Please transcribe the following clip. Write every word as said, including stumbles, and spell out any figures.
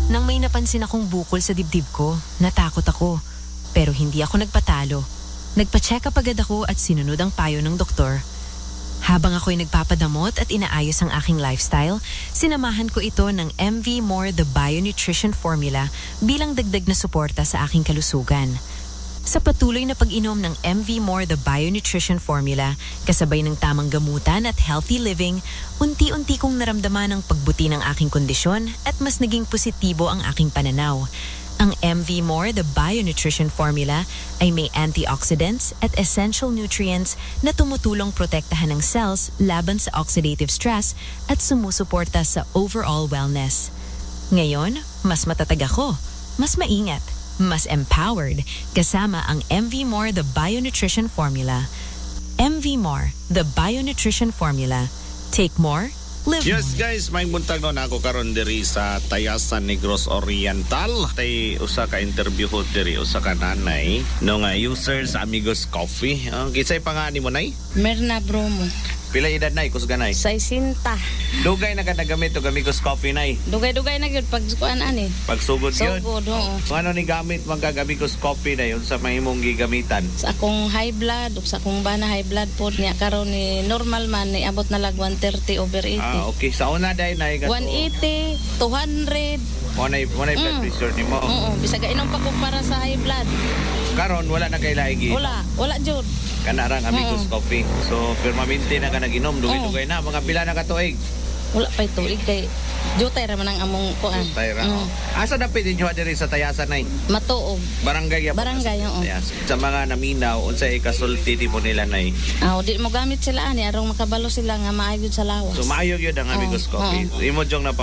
Nang may napansin akong bukol sa dibdib ko, natakot ako. Pero hindi ako nagpatalo. Nagpa-check up agad ako at sinunod ang payo ng doktor. Habang ako'y nagpapadamot at inaayos ang aking lifestyle, sinamahan ko ito ng M V More The Bio-Nutrition Formula bilang dagdag na suporta sa aking kalusugan. Sa patuloy na pag-inom ng M V More The Bio-Nutrition Formula, kasabay ng tamang gamutan at healthy living, unti-unti kong naramdaman ang pagbuti ng aking kondisyon at mas naging positibo ang aking pananaw. Ang M V More The Bio-Nutrition Formula ay may antioxidants at essential nutrients na tumutulong protektahan ng cells laban sa oxidative stress at sumusuporta sa overall wellness. Ngayon, mas matatag ako, mas maingat, mas empowered kasama ang M V More The Bio-Nutrition Formula. M V More The Bio-Nutrition Formula. Take more, live Yes more. guys, may buntag no na ako karon diri sa Tayasan Negros Oriental. Tay usa ka interview ho diri usa ka nanay no nga user sa Amigos Coffee. Ang uh, kisay pangani mo nay? Merna Bromo. Pila edad nay kusganay? Saisinta. Dugay na ka nagamit og Amigos Coffee nay. Dugay-dugay na gyud pag kuan ani. Pagsugod gyud. Sugod, oo. So, ano ni gamit man kag Amigos Coffee nay unsa mahimong gigamitan? Sa akong high blood, ug sa akong bana high blood pod niya karon ni normal man ni abot na lag one thirty over eighty. Ah, okay. Sa una day nay gato. one eighty, two hundred. Mo nay mo nay blood Mm. pressure nimo. Oo, bisag inom pa ko para sa high blood. Karon wala na kay laigi. Wala, wala jud. Kana rang Amigos Mm. Coffee. So permanente na ka naginom dugay-dugay na mga pila na ka tuig. Wala pa tuig kay jutay ra man ang among kuan. Tayra. Mm. Asa dapit inyo diri sa Tayasan nay? Matuog. Barangay ya. Barangay, oo. Sa mga naminaw unsay ikasulti di mo nila nay? Ah, di mo gamit sila ani arong makabalo sila nga maayo sa lawas. So maayo gyud ang Amigos Oo, Coffee. Imo jong na